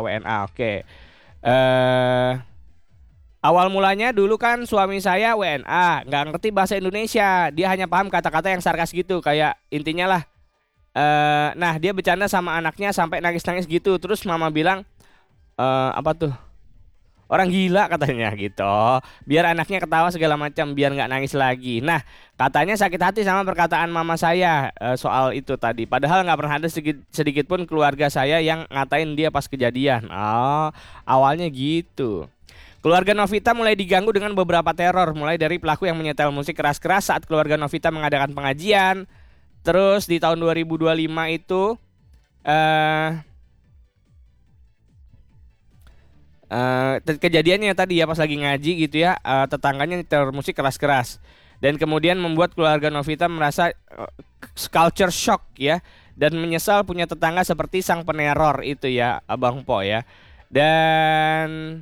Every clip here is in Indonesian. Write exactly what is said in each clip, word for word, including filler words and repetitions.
W N A. Oke. Eh Awal mulanya dulu kan suami saya W N A, nggak ngerti bahasa Indonesia. Dia hanya paham kata-kata yang sarkas gitu, kayak intinya lah. Eh, nah dia bercanda sama anaknya sampai nangis-nangis gitu. Terus mama bilang, eh, apa tuh? Orang gila katanya gitu. Biar anaknya ketawa segala macam, biar nggak nangis lagi. Nah katanya sakit hati sama perkataan mama saya eh, soal itu tadi. Padahal nggak pernah ada sedikit, sedikit pun keluarga saya yang ngatain dia pas kejadian. Oh, awalnya gitu. Keluarga Novita mulai diganggu dengan beberapa teror, mulai dari pelaku yang menyetel musik keras-keras saat keluarga Novita mengadakan pengajian. Terus di tahun dua ribu dua puluh lima itu eh Uh, kejadiannya tadi ya pas lagi ngaji gitu ya, uh, tetangganya nyetel musik keras-keras dan kemudian membuat keluarga Novita merasa uh, culture shock ya, dan menyesal punya tetangga seperti sang peneror itu ya Abang Po ya. Dan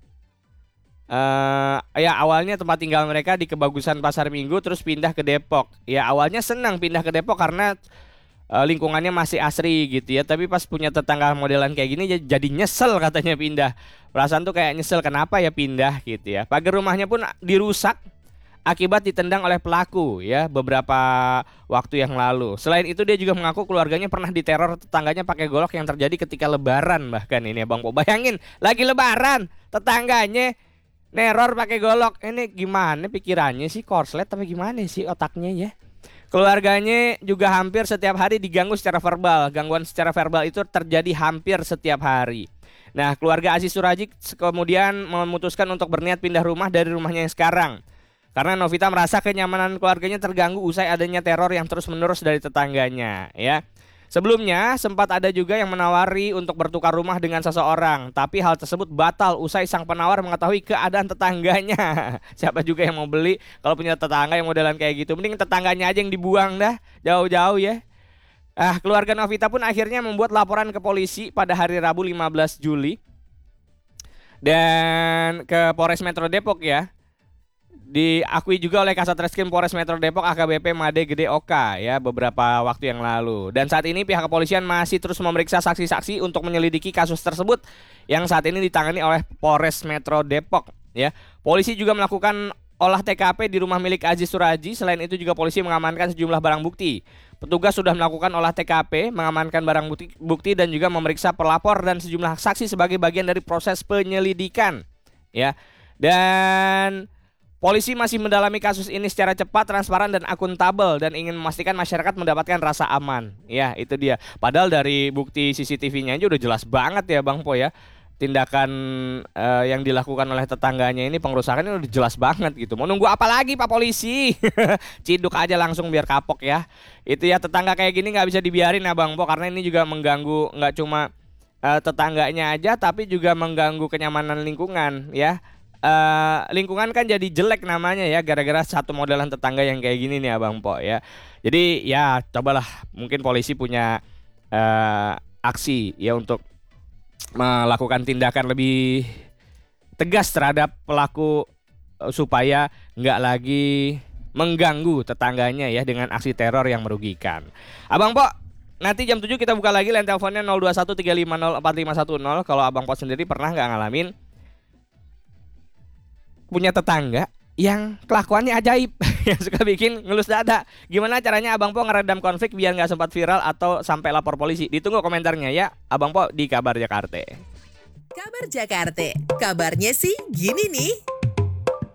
uh, ya awalnya tempat tinggal mereka di Kebagusan Pasar Minggu, terus pindah ke Depok. Ya awalnya senang pindah ke Depok karena uh, lingkungannya masih asri gitu ya. Tapi pas punya tetangga modelan kayak gini jadi nyesel katanya pindah. Perasaan tuh kayak nyesel kenapa ya pindah gitu ya. Pagar rumahnya pun dirusak akibat ditendang oleh pelaku ya beberapa waktu yang lalu. Selain itu dia juga mengaku keluarganya pernah diteror tetangganya pakai golok yang terjadi ketika lebaran bahkan ini Bang Po. Bayangin lagi lebaran tetangganya neror pakai golok. Ini gimana pikirannya sih, korslet tapi gimana sih otaknya ya. Keluarganya juga hampir setiap hari diganggu secara verbal. Gangguan secara verbal itu terjadi hampir setiap hari. Nah, keluarga Aziz Suraji kemudian memutuskan untuk berniat pindah rumah dari rumahnya yang sekarang. Karena Novita merasa kenyamanan keluarganya terganggu usai adanya teror yang terus-menerus dari tetangganya, ya. Sebelumnya sempat ada juga yang menawari untuk bertukar rumah dengan seseorang, tapi hal tersebut batal usai sang penawar mengetahui keadaan tetangganya. Siapa juga yang mau beli kalau punya tetangga yang modelan kayak gitu? Mending tetangganya aja yang dibuang dah, jauh-jauh ya. Ah, keluarga Novita pun akhirnya membuat laporan ke polisi pada hari Rabu lima belas Juli dan ke Polres Metro Depok ya. Diakui juga oleh Kasat Reskrim Polres Metro Depok A K B P Made Gede Oka ya beberapa waktu yang lalu. Dan saat ini pihak kepolisian masih terus memeriksa saksi-saksi untuk menyelidiki kasus tersebut yang saat ini ditangani oleh Polres Metro Depok ya. Polisi juga melakukan olah T K P di rumah milik Aziz Suraji. Selain itu juga polisi mengamankan sejumlah barang bukti. Petugas sudah melakukan olah T K P, mengamankan barang bukti, bukti dan juga memeriksa pelapor dan sejumlah saksi sebagai bagian dari proses penyelidikan. Ya. Dan polisi masih mendalami kasus ini secara cepat, transparan dan akuntabel dan ingin memastikan masyarakat mendapatkan rasa aman. Ya, itu dia. Padahal dari bukti C C T V-nya aja udah jelas banget ya Bang Po ya. Tindakan uh, yang dilakukan oleh tetangganya ini pengrusakan ini udah jelas banget gitu. Mau nunggu apa lagi Pak Polisi? Ciduk aja langsung biar kapok ya. Itu ya, tetangga kayak gini nggak bisa dibiarin ya Bang Po, karena ini juga mengganggu nggak cuma uh, tetangganya aja tapi juga mengganggu kenyamanan lingkungan ya. Uh, lingkungan kan jadi jelek namanya ya gara-gara satu modelan tetangga yang kayak gini nih Abang Po ya. Jadi ya cobalah mungkin polisi punya uh, aksi ya untuk melakukan tindakan lebih tegas terhadap pelaku supaya nggak lagi mengganggu tetangganya ya dengan aksi teror yang merugikan. Abang Po, nanti jam tujuh kita buka lagi line teleponnya nol dua satu tiga lima nol empat lima satu nol. Kalau Abang Po sendiri pernah nggak ngalamin punya tetangga yang kelakuannya ajaib yang suka bikin ngelus dada? Gimana caranya Abang Po ngeredam konflik biar nggak sempat viral atau sampai lapor polisi? Ditunggu komentarnya ya Abang Po di Kabar Jakarta. Kabar Jakarta, kabarnya sih gini nih.